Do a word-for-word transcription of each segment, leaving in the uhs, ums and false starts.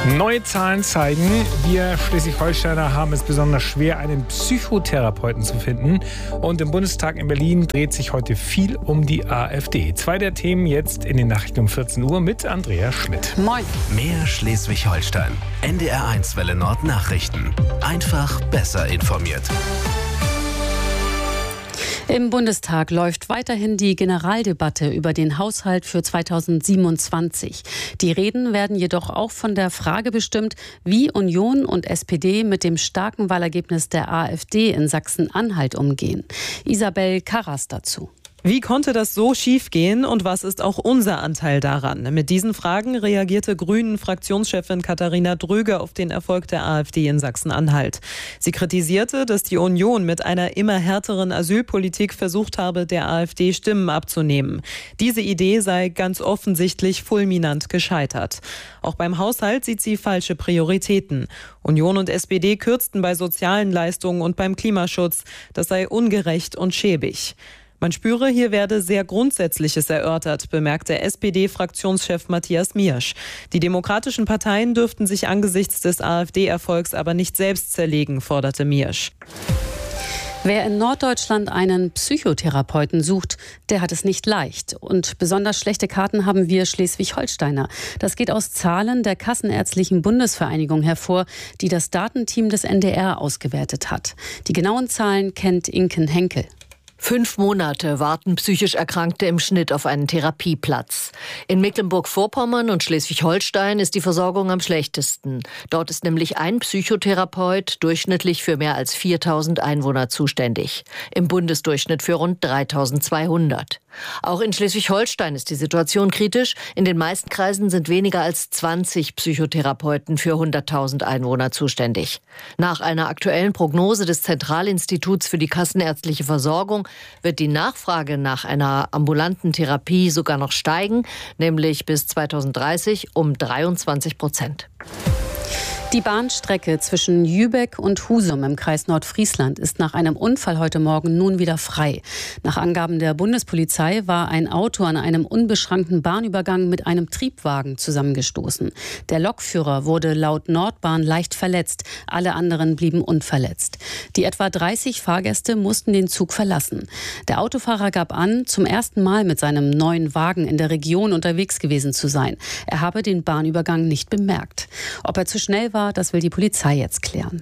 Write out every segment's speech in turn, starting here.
Neue Zahlen zeigen, wir Schleswig-Holsteiner haben es besonders schwer, einen Psychotherapeuten zu finden. Und im Bundestag in Berlin dreht sich heute viel um die AfD. Zwei der Themen jetzt in den Nachrichten um vierzehn Uhr mit Andrea Schmidt. Moin. Mehr Schleswig-Holstein. N D R eins Welle Nord Nachrichten. Einfach besser informiert. Im Bundestag läuft weiterhin die Generaldebatte über den Haushalt für zweitausendsiebenundzwanzig. Die Reden werden jedoch auch von der Frage bestimmt, wie Union und S P D mit dem starken Wahlergebnis der AfD in Sachsen-Anhalt umgehen. Isabel Karras dazu. Wie konnte das so schiefgehen und was ist auch unser Anteil daran? Mit diesen Fragen reagierte Grünen-Fraktionschefin Katharina Dröge auf den Erfolg der AfD in Sachsen-Anhalt. Sie kritisierte, dass die Union mit einer immer härteren Asylpolitik versucht habe, der AfD Stimmen abzunehmen. Diese Idee sei ganz offensichtlich fulminant gescheitert. Auch beim Haushalt sieht sie falsche Prioritäten. Union und S P D kürzten bei sozialen Leistungen und beim Klimaschutz. Das sei ungerecht und schäbig. Man spüre, hier werde sehr Grundsätzliches erörtert, bemerkte S P D-Fraktionschef Matthias Miersch. Die demokratischen Parteien dürften sich angesichts des AfD-Erfolgs aber nicht selbst zerlegen, forderte Miersch. Wer in Norddeutschland einen Psychotherapeuten sucht, der hat es nicht leicht. Und besonders schlechte Karten haben wir Schleswig-Holsteiner. Das geht aus Zahlen der Kassenärztlichen Bundesvereinigung hervor, die das Datenteam des N D R ausgewertet hat. Die genauen Zahlen kennt Inken Henkel. Fünf Monate warten psychisch Erkrankte im Schnitt auf einen Therapieplatz. In Mecklenburg-Vorpommern und Schleswig-Holstein ist die Versorgung am schlechtesten. Dort ist nämlich ein Psychotherapeut durchschnittlich für mehr als viertausend Einwohner zuständig. Im Bundesdurchschnitt für rund dreitausendzweihundert. Auch in Schleswig-Holstein ist die Situation kritisch. In den meisten Kreisen sind weniger als zwanzig Psychotherapeuten für hunderttausend Einwohner zuständig. Nach einer aktuellen Prognose des Zentralinstituts für die kassenärztliche Versorgung wird die Nachfrage nach einer ambulanten Therapie sogar noch steigen, nämlich bis zweitausenddreißig um dreiundzwanzig Prozent. Die Bahnstrecke zwischen Jübeck und Husum im Kreis Nordfriesland ist nach einem Unfall heute Morgen nun wieder frei. Nach Angaben der Bundespolizei war ein Auto an einem unbeschrankten Bahnübergang mit einem Triebwagen zusammengestoßen. Der Lokführer wurde laut Nordbahn leicht verletzt, alle anderen blieben unverletzt. Die etwa dreißig Fahrgäste mussten den Zug verlassen. Der Autofahrer gab an, zum ersten Mal mit seinem neuen Wagen in der Region unterwegs gewesen zu sein. Er habe den Bahnübergang nicht bemerkt. Ob er zu schnell war, das will die Polizei jetzt klären.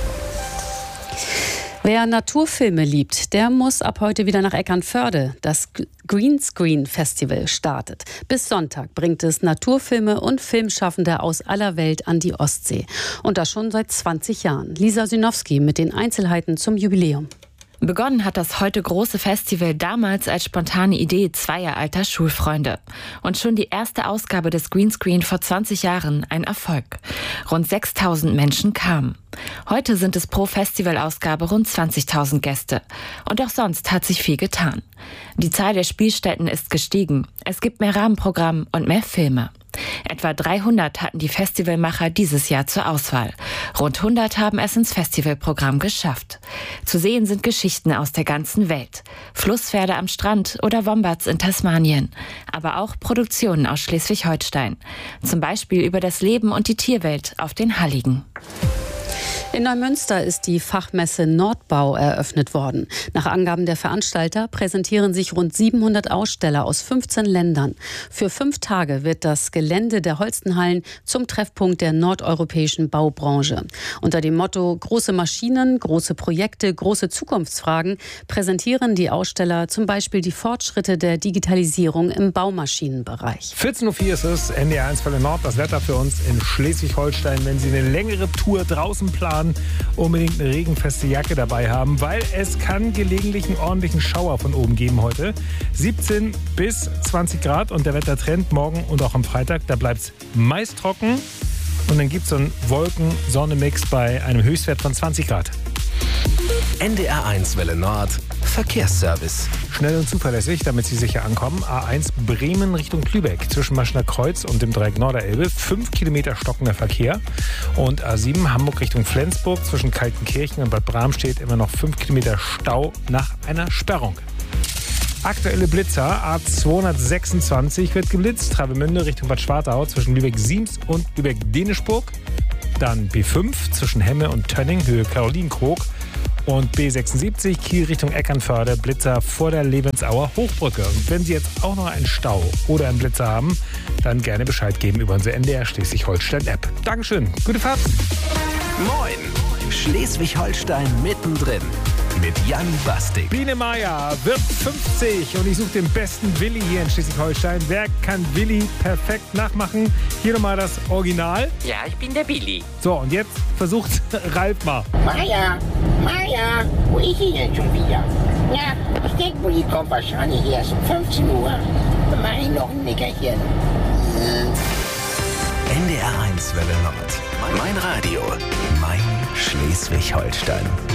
Wer Naturfilme liebt, der muss ab heute wieder nach Eckernförde. Das Greenscreen Festival startet. Bis Sonntag bringt es Naturfilme und Filmschaffende aus aller Welt an die Ostsee. Und das schon seit zwanzig Jahren. Lisa Synowski mit den Einzelheiten zum Jubiläum. Begonnen hat das heute große Festival damals als spontane Idee zweier alter Schulfreunde. Und schon die erste Ausgabe des Greenscreen vor zwanzig Jahren ein Erfolg. Rund sechstausend Menschen kamen. Heute sind es pro Festivalausgabe rund zwanzigtausend Gäste. Und auch sonst hat sich viel getan. Die Zahl der Spielstätten ist gestiegen. Es gibt mehr Rahmenprogramm und mehr Filme. Etwa dreihundert hatten die Festivalmacher dieses Jahr zur Auswahl. Rund hundert haben es ins Festivalprogramm geschafft. Zu sehen sind Geschichten aus der ganzen Welt. Flusspferde am Strand oder Wombats in Tasmanien. Aber auch Produktionen aus Schleswig-Holstein. Zum Beispiel über das Leben und die Tierwelt auf den Halligen. In Neumünster ist die Fachmesse Nordbau eröffnet worden. Nach Angaben der Veranstalter präsentieren sich rund siebenhundert Aussteller aus fünfzehn Ländern. Für fünf Tage wird das Gelände der Holstenhallen zum Treffpunkt der nordeuropäischen Baubranche. Unter dem Motto Große Maschinen, große Projekte, große Zukunftsfragen präsentieren die Aussteller zum Beispiel die Fortschritte der Digitalisierung im Baumaschinenbereich. vierzehn Uhr vier ist es, N D R eins Welle Nord, das Wetter für uns in Schleswig-Holstein. Wenn Sie eine längere Tour draußen planen, unbedingt eine regenfeste Jacke dabei haben, weil es kann gelegentlich einen ordentlichen Schauer von oben geben heute. siebzehn bis zwanzig Grad und der Wettertrend morgen und auch am Freitag, da bleibt es meist trocken und dann gibt es so einen Wolken-Sonne-Mix bei einem Höchstwert von zwanzig Grad. N D R eins Welle Nord Verkehrsservice. Schnell und zuverlässig, damit Sie sicher ankommen. A eins Bremen Richtung Lübeck zwischen Maschner Kreuz und dem Dreieck Norderelbe. Fünf Kilometer stockender Verkehr. Und A sieben Hamburg Richtung Flensburg zwischen Kaltenkirchen und Bad Bramstedt immer noch fünf Kilometer Stau nach einer Sperrung. Aktuelle Blitzer, A zweihundertsechsundzwanzig wird geblitzt, Travemünde Richtung Bad Schwartau zwischen Lübeck-Siems und Lübeck-Denischburg. Dann B fünf zwischen Hemme und Tönning, Höhe Karolinenkrog. Und B sechsundsiebzig Kiel Richtung Eckernförde, Blitzer vor der Lebensauer Hochbrücke. Und wenn Sie jetzt auch noch einen Stau oder einen Blitzer haben, dann gerne Bescheid geben über unsere N D R Schleswig-Holstein-App. Dankeschön, gute Fahrt. Moin, Schleswig-Holstein mittendrin mit Jan Bastik. Biene Meier wird fünfzig und ich suche den besten Willi hier in Schleswig-Holstein. Wer kann Willi perfekt nachmachen? Hier nochmal das Original. Ja, ich bin der Willi. So, und jetzt versucht Ralf mal. Meier, Meier, wo ist sie denn schon wieder? Ja, ich denke, Willi kommt wahrscheinlich erst um fünfzehn Uhr. Dann mach ich noch ein Nickerchen. N D R eins Welle Nord. Mein Radio, mein Schleswig-Holstein.